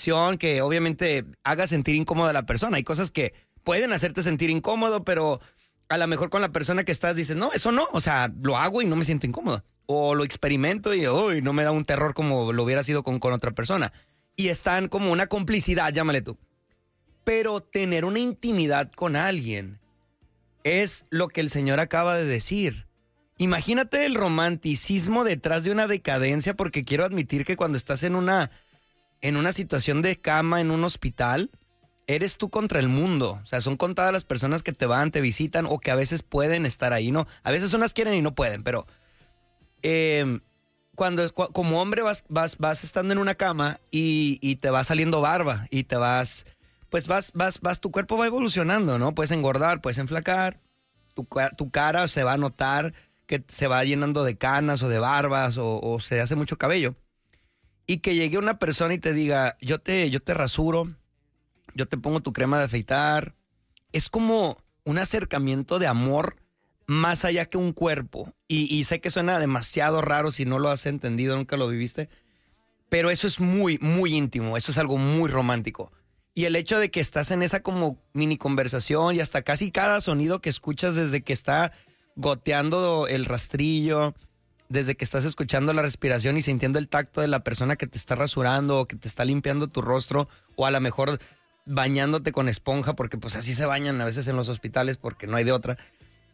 acción que obviamente haga sentir incómoda a la persona. Hay cosas que pueden hacerte sentir incómodo, pero a lo mejor con la persona que estás dices, no, eso no, o sea, lo hago y no me siento incómodo. O lo experimento y uy, no me da un terror como lo hubiera sido con otra persona. Y están como una complicidad, llámale tú. Pero tener una intimidad con alguien es lo que el Señor acaba de decir. Imagínate el romanticismo detrás de una decadencia, porque quiero admitir que cuando estás en una situación de cama en un hospital, eres tú contra el mundo. O sea, son contadas las personas que te van, te visitan o que a veces pueden estar ahí, ¿no? A veces unas quieren y no pueden, pero como hombre vas estando en una cama y te va saliendo barba y te vas, tu cuerpo va evolucionando, ¿no? Puedes engordar, puedes enflacar, tu cara se va a notar que se va llenando de canas o de barbas o se hace mucho cabello. Y que llegue una persona y te diga, yo te rasuro, yo te pongo tu crema de afeitar. Es como un acercamiento de amor más allá que un cuerpo. Y sé que suena demasiado raro si no lo has entendido, nunca lo viviste. Pero eso es muy, muy íntimo. Eso es algo muy romántico. Y el hecho de que estás en esa como mini conversación y hasta casi cada sonido que escuchas desde que está goteando el rastrillo, desde que estás escuchando la respiración y sintiendo el tacto de la persona que te está rasurando o que te está limpiando tu rostro, o a lo mejor bañándote con esponja, porque pues así se bañan a veces en los hospitales porque no hay de otra.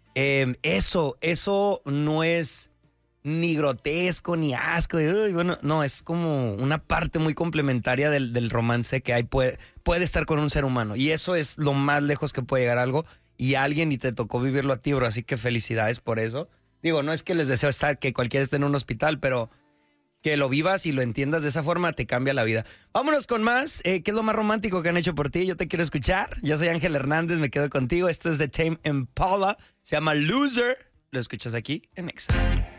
Eso no es ni grotesco ni asco. Bueno, no, es como una parte muy complementaria del romance que hay. Puede estar con un ser humano, y eso es lo más lejos que puede llegar algo, y alguien y te tocó vivirlo a ti, bro, así que felicidades por eso. Digo, no es que les deseo que cualquiera esté en un hospital, pero que lo vivas y lo entiendas de esa forma te cambia la vida. Vámonos con más. ¿Qué es lo más romántico que han hecho por ti? Yo te quiero escuchar. Yo soy Ángel Hernández, me quedo contigo. Esto es de Tame Impala. Se llama Loser. Lo escuchas aquí en Exa.